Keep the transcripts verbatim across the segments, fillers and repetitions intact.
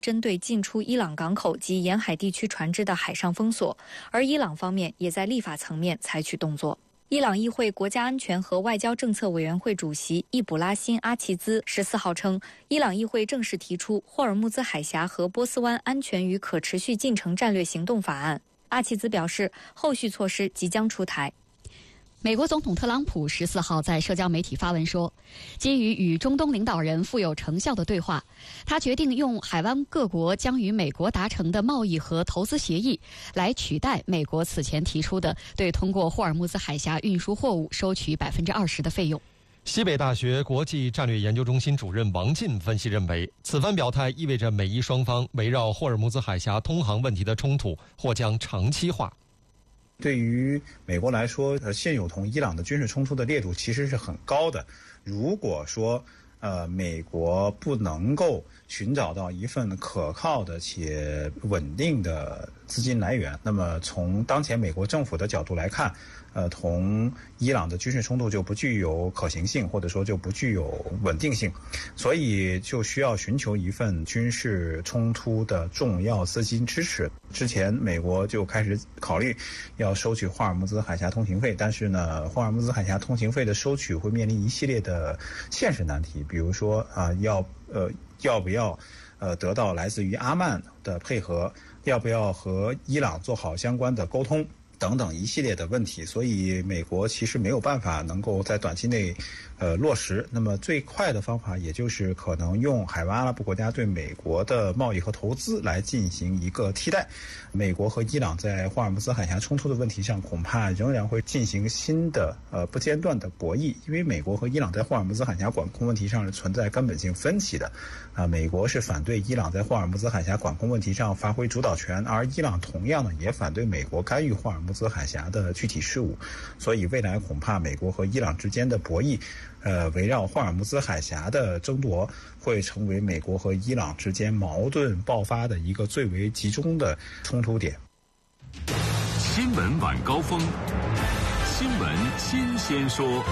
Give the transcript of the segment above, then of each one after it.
针对进出伊朗港口及沿海地区船只的海上封锁，而伊朗方面也在立法层面采取动作。伊朗议会国家安全和外交政策委员会主席易卜拉欣·阿齐兹十四号称，伊朗议会正式提出霍尔木兹海峡和波斯湾安全与可持续进程战略行动法案。阿齐兹表示，后续措施即将出台。 美国总统特朗普十四号在社交媒体发文说，基于与中东领导人富有成效的对话，他决定用海湾各国将与美国达成的贸易和投资协议来取代美国此前提出的对通过霍尔木兹海峡运输货物收取百分之二十的费用。 西北大学国际战略研究中心主任王进分析认为，此番表态意味着美伊双方围绕霍尔木兹海峡通航问题的冲突或将长期化。 对于美国来说，呃，现有同伊朗的军事冲突的烈度其实是很高的。如果说，呃，美国不能够寻找到一份可靠的且稳定的资金来源，那么从当前美国政府的角度来看，呃，同伊朗的军事冲突就不具有可行性，或者说就不具有稳定性，所以就需要寻求一份军事冲突的重要资金支持。之前美国就开始考虑要收取霍尔木兹海峡通行费，但是呢，霍尔木兹海峡通行费的收取会面临一系列的现实难题，比如说啊，要呃要不要呃得到来自于阿曼的配合，要不要和伊朗做好相关的沟通，等等一系列的问题，所以美国其实没有办法能够在短期内呃落实。那么最快的方法也就是可能用海湾阿拉伯国家对美国的贸易和投资来进行一个替代。美国和伊朗在霍尔木兹海峡冲突的问题上恐怕仍然会进行新的呃不间断的博弈，因为美国和伊朗在霍尔木兹海峡管控问题上是存在根本性分歧的。啊、呃，美国是反对伊朗在霍尔木兹海峡管控问题上发挥主导权，而伊朗同样呢也反对美国干预霍尔木兹海峡的具体事务，所以未来恐怕美国和伊朗之间的博弈，呃，围绕霍尔木兹海峡的争夺，会成为美国和伊朗之间矛盾爆发的一个最为集中的冲突点。 新闻晚高峰，新闻新鲜说。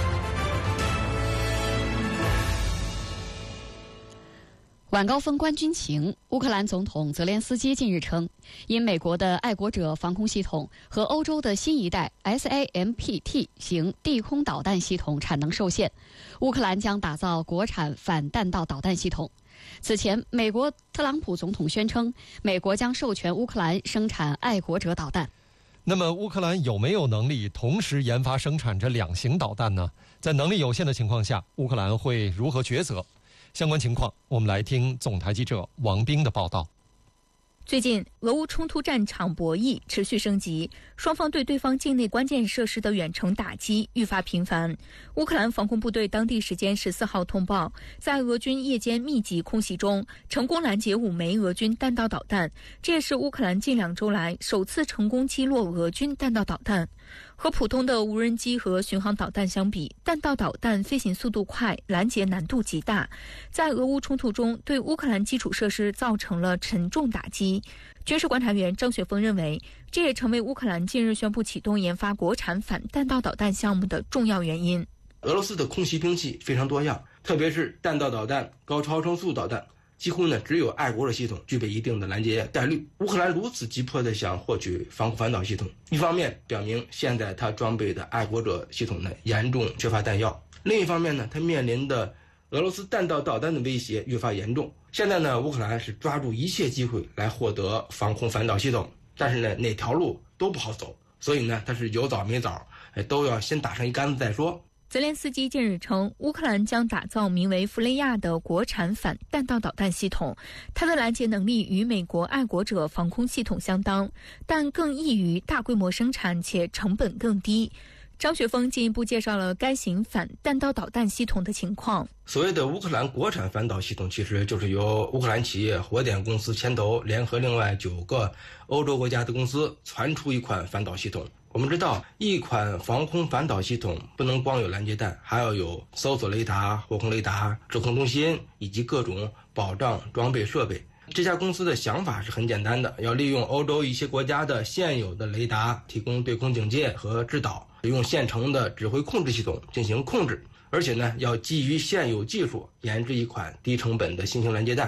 晚高峰观军情，乌克兰总统泽连斯基近日称，因美国的爱国者防空系统和欧洲的新一代 S A M P T 型地空导弹系统产能受限，乌克兰将打造国产反弹道导弹系统。此前，美国特朗普总统宣称，美国将授权乌克兰生产爱国者导弹。 那么，乌克兰有没有能力同时研发生产这两型导弹呢？在能力有限的情况下，乌克兰会如何抉择？相关情况，我们来听总台记者王冰的报道。 最近，俄乌冲突战场博弈持续升级，双方对对方境内关键设施的远程打击愈发频繁。乌克兰防空部队当地时间十四号通报，在俄军夜间密集空袭中，成功拦截五枚俄军弹道导弹，这也是乌克兰近两周来首次成功击落俄军弹道导弹。和普通的无人机和巡航导弹相比，弹道导弹飞行速度快，拦截难度极大，在俄乌冲突中对乌克兰基础设施造成了沉重打击。军事观察员张雪峰认为，这也成为乌克兰近日宣布启动研发国产反弹道导弹项目的重要原因。 俄罗斯的空袭兵器非常多样，特别是弹道导弹、高超声速导弹，几乎呢只有爱国者系统具备一定的拦截概率。乌克兰如此急迫地想获取防空反导系统，一方面表明现在它装备的爱国者系统呢严重缺乏弹药，另一方面呢，它面临的俄罗斯弹道导弹的威胁越发严重。现在呢，乌克兰是抓住一切机会来获得防空反导系统，但是呢，哪条路都不好走，所以呢，它是有枣没枣，都要先打上一竿子再说。 泽连斯基近日称，乌克兰将打造名为弗雷亚的国产反弹道导弹系统，它的拦截能力与美国爱国者防空系统相当，但更易于大规模生产且成本更低。张雪峰进一步介绍了该型反弹道导弹系统的情况。 所谓的乌克兰国产反导系统，其实就是由乌克兰企业火点公司牵头，联合另外九个欧洲国家的公司传出一款反导系统。我们知道，一款防空反导系统不能光有拦截弹，还要有搜索雷达、火控雷达、指控中心以及各种保障装备设备。这家公司的想法是很简单的，要利用欧洲一些国家的现有的雷达提供对空警戒和制导，用现成的指挥控制系统进行控制，而且呢，要基于现有技术研制一款低成本的新型拦截弹。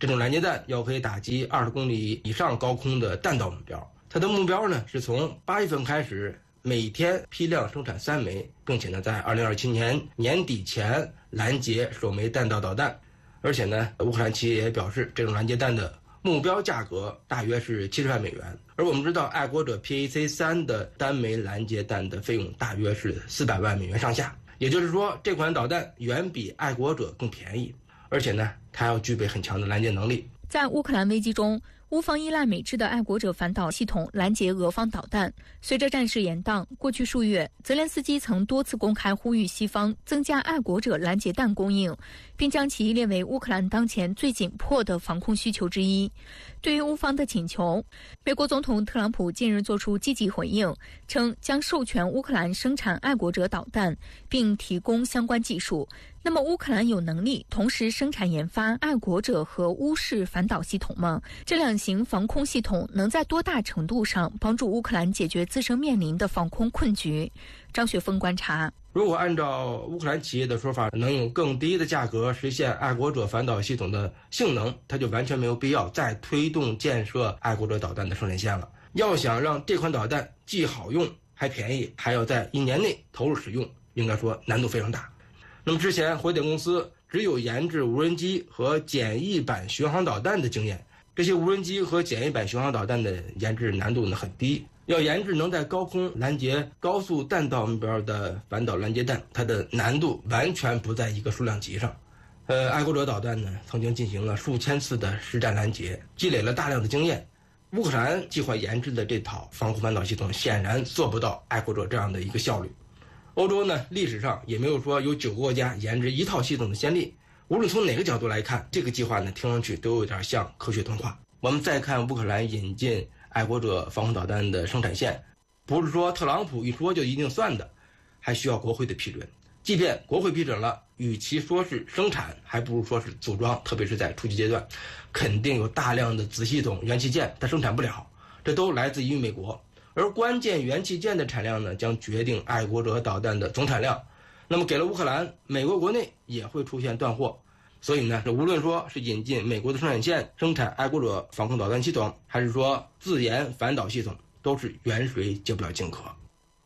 这种拦截弹要可以打击二十公里以上高空的弹道目标。它的目标呢是从八月份开始，每天批量生产三枚，并且呢在二零二七年年底前拦截首枚弹道导弹。而且呢，乌克兰企业也表示，这种拦截弹的目标价格大约是七十万美元。而我们知道，爱国者 P A C 三 的单枚拦截弹的费用大约是四百万美元上下。也就是说，这款导弹远比爱国者更便宜，而且呢，它要具备很强的拦截能力。 在乌克兰危机中，乌方依赖美制的爱国者反导系统拦截俄方导弹。随着战事延宕，过去数月，泽连斯基曾多次公开呼吁西方增加爱国者拦截弹供应，并将其列为乌克兰当前最紧迫的防空需求之一。对于乌方的请求，美国总统特朗普近日作出积极回应，称将授权乌克兰生产爱国者导弹，并提供相关技术。那么，乌克兰有能力同时生产研发爱国者和乌式反导系统吗？这两型防空系统能在多大程度上帮助乌克兰解决自身面临的防空困局？张雪峰观察， 如果按照乌克兰企业的说法，能用更低的价格实现爱国者反导系统的性能，它就完全没有必要再推动建设爱国者导弹的生产线了。要想让这款导弹既好用还便宜，还要在一年内投入使用，应该说难度非常大。那么之前火点公司只有研制无人机和简易版巡航导弹的经验，这些无人机和简易版巡航导弹的研制难度呢很低，要研制能在高空拦截高速弹道目标的反导拦截弹，它的难度完全不在一个数量级上。呃，爱国者导弹呢曾经进行了数千次的实战拦截，积累了大量的经验。乌克兰计划研制的这套防空反导系统显然做不到爱国者这样的一个效率。欧洲呢，历史上也没有说有九个国家研制一套系统的先例。无论从哪个角度来看，这个计划呢，听上去都有点像科学童话。我们再看乌克兰引进爱国者防空导弹的生产线，不是说特朗普一说就一定算的，还需要国会的批准。即便国会批准了，与其说是生产，还不如说是组装，特别是在初级阶段，肯定有大量的子系统、元器件它生产不了，这都来自于美国。而关键元器件的产量呢，将决定爱国者导弹的总产量。那么给了乌克兰，美国国内也会出现断货。所以呢，无论说是引进美国的生产线生产爱国者防空导弹系统，还是说自研反导系统，都是远水解不了近渴。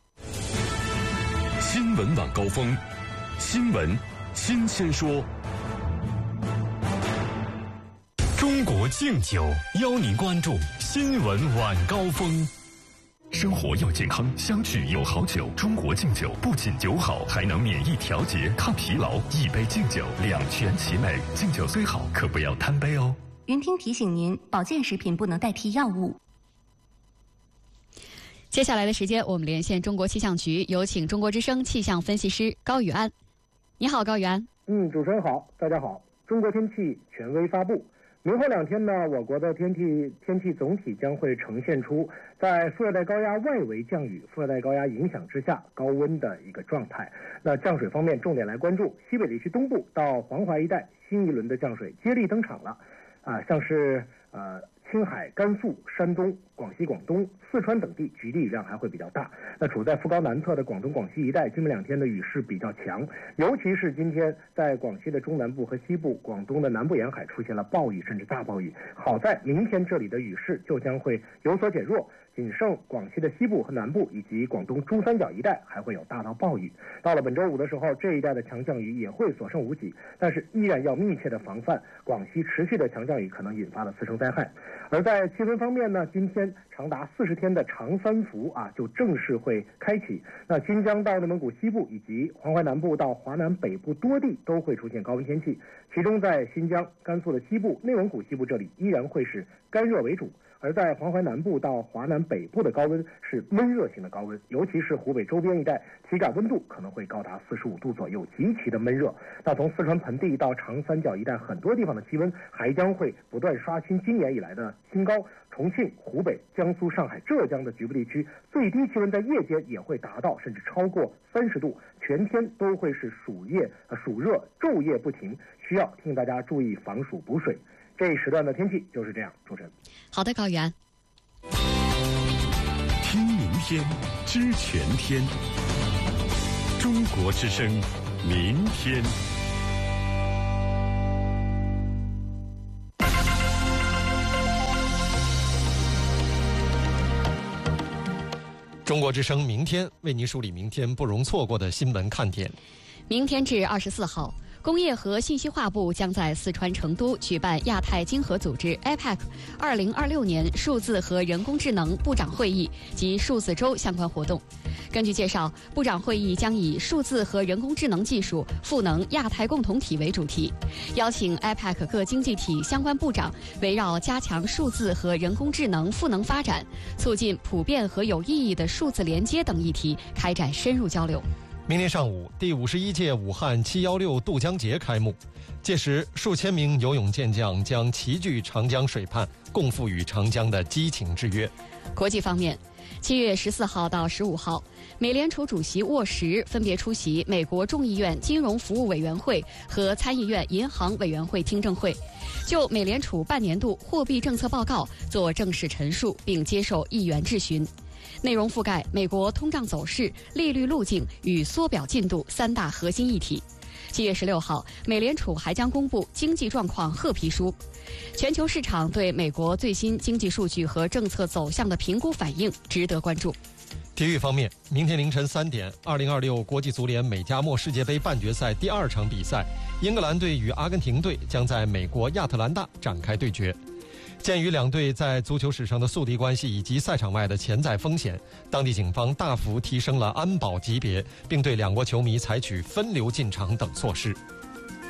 新闻晚高峰，新闻新鲜说。中国敬酒邀您关注新闻晚高峰。生活要健康，相聚有好酒。中国敬酒不仅酒好，还能免疫调节、抗疲劳。一杯敬酒，两全其美。敬酒虽好，可不要贪杯哦。 云听提醒您，保健食品不能代替药物。 接下来的时间，我们连线中国气象局，有请中国之声气象分析师高宇安。你好，高宇安。 嗯，主持人好，大家好。中国天气权威发布。明后两天呢，我国的天气天气总体将会呈现出在副热带高压外围降雨、副热带高压影响之下高温的一个状态。那降水方面，重点来关注西北地区东部到黄淮一带新一轮的降水接力登场了，啊，像是呃青海、甘肃、山东、广西、广东、四川等地局地雨量还会比较大。那处在副高南侧的广东、广西一带，今明两天的雨势比较强，尤其是今天在广西的中南部和西部、广东的南部沿海出现了暴雨甚至大暴雨。好在明天这里的雨势就将会有所减弱，仅剩广西的西部和南部以及广东珠三角一带还会有大到暴雨。到了本周五的时候，这一带的强降雨也会所剩无几，但是依然要密切的防范广西持续的强降雨可能引发的次生灾害。而在气温方面呢，今天长达四十天的长三伏啊，就正式会开启。那新疆到内蒙古西部以及黄淮南部到华南北部多地都会出现高温天气，其中在新疆、甘肃的西部、内蒙古西部这里依然会是干热为主。而在黄淮南部到华南北部的高温是闷热型的高温，尤其是湖北周边一带，体感温度可能会高达四十五度左右，极其的闷热。那从四川盆地到长三角一带，很多地方的气温还将会不断刷新今年以来的新高。重庆、湖北、江苏、上海、浙江的局部地区，最低气温在夜间也会达到甚至超过三十度，全天都会是暑夜、呃、暑热，昼夜不停，需要提醒大家注意防暑补水。这一时段的天气就是这样，主持人。 好的，高原。 听明天，知全天。中国之声，明天。 中国之声明天为您梳理明天不容错过的新闻看点。 明天至二十四号，工业和信息化部将在四川成都举办亚太经合组织 A P E C 二零二六年数字和人工智能部长会议及数字周相关活动。根据介绍，部长会议将以数字和人工智能技术赋能亚太共同体为主题，邀请 A P E C 各经济体相关部长围绕加强数字和人工智能赋能发展、促进普遍和有意义的数字连接等议题开展深入交流。 明天上午，第五十一届武汉七一六渡江节开幕，届时数千名游泳健将将齐聚长江水畔，共赴与长江的激情之约。 国际方面，七月十四号到十五号，美联储主席沃什分别出席美国众议院金融服务委员会和参议院银行委员会听证会，就美联储半年度货币政策报告做正式陈述，并接受议员质询。内容覆盖美国通胀走势、利率路径与缩表进度三大核心议题。七月十六号，美联储还将公布经济状况褐皮书。全球市场对美国最新经济数据和政策走向的评估反应值得关注。 体育方面，明天凌晨三点，二零二六国际足联美加墨世界杯半决赛第二场比赛，英格兰队与阿根廷队将在美国亚特兰大展开对决。鉴于两队在足球史上的宿敌关系以及赛场外的潜在风险，当地警方大幅提升了安保级别，并对两国球迷采取分流进场等措施。